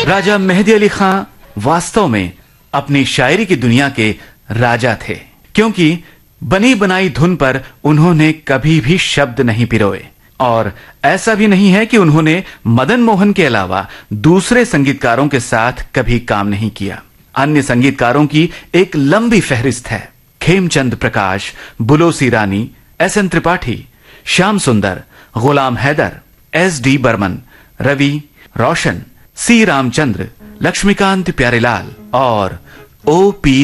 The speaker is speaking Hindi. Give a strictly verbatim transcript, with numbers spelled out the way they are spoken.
राजा मेहदी अली खां वास्तव में अपनी शायरी की दुनिया के राजा थे, क्योंकि बनी बनाई धुन पर उन्होंने कभी भी शब्द नहीं पिरोए। और ऐसा भी नहीं है कि उन्होंने मदन मोहन के अलावा दूसरे संगीतकारों के साथ कभी काम नहीं किया। अन्य संगीतकारों की एक लंबी फहरिस्त है। खेमचंद प्रकाश, बुलोसी रानी, एस एन त्रिपाठी, श्याम सुंदर, गुलाम हैदर, एस डी बर्मन, रवि, रोशन, सी रामचंद्र, लक्ष्मीकांत प्यारेलाल और ओ पी